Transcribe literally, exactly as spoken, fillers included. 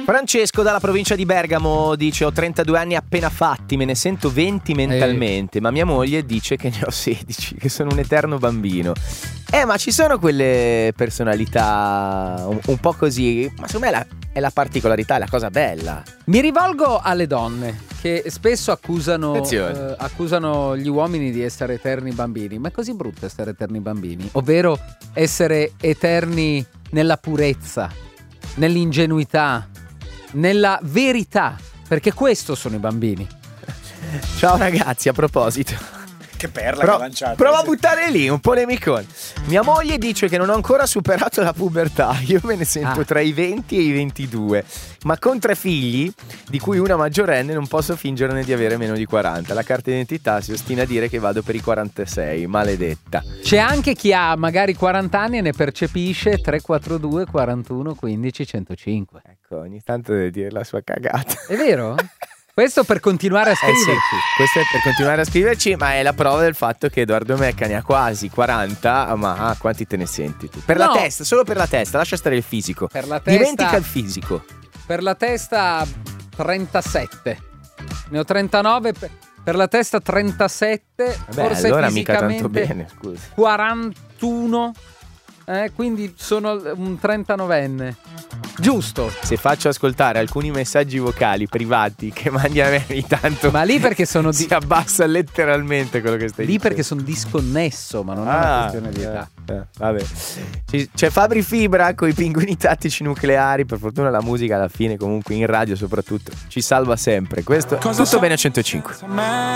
Francesco dalla provincia di Bergamo dice: ho trentadue anni appena fatti, me ne sento venti mentalmente, eh. ma mia moglie dice che ne ho sedici, che sono un eterno bambino. Eh ma ci sono quelle personalità un, un po' così, ma secondo me è la, è la particolarità, è la cosa bella. Mi rivolgo alle donne che spesso accusano, eh, accusano gli uomini di essere eterni bambini. Ma è così brutto essere eterni bambini? Ovvero essere eterni nella purezza, nell'ingenuità, nella verità, perché questo sono i bambini. Ciao ragazzi, a proposito, che perla Pro- che lanciate. Prova a buttare lì un polemicone. Mia moglie dice che non ho ancora superato la pubertà. Io me ne sento ah. tra i venti e i ventidue, ma con tre figli, di cui una maggiorenne, non posso fingerne di avere meno di quaranta. La carta d'identità si ostina a dire che vado per i quarantasei. Maledetta. C'è anche chi ha magari quaranta anni e ne percepisce tre quattro due quarantuno quindici centocinque. Ecco, ogni tanto deve dire la sua cagata. È vero? Questo per continuare a scriverci. Eh sì, questo è per continuare a scriverci, ma è la prova del fatto che Edoardo Meccani ha quasi quaranta, ma ah, quanti te ne senti tu? Per no. la testa, solo per la testa, lascia stare il fisico. Per la testa, dimentica il fisico. Per la testa trentasette. Ne ho trentanove, per la testa trentasette. Vabbè, forse allora fisicamente mica tanto bene, scusi. quarantuno. Eh, quindi sono un trentanovenne. Giusto. Se faccio ascoltare alcuni messaggi vocali privati che mandi a me ogni tanto, ma lì perché sono di- si abbassa letteralmente quello che stai lì dicendo. perché sono disconnesso, ma non ah, è una questione di età. Eh, eh, vabbè. C'è Fabri Fibra con i pinguini tattici nucleari. Per fortuna la musica alla fine, comunque in radio soprattutto, ci salva sempre. Questo è tutto bene a centocinque.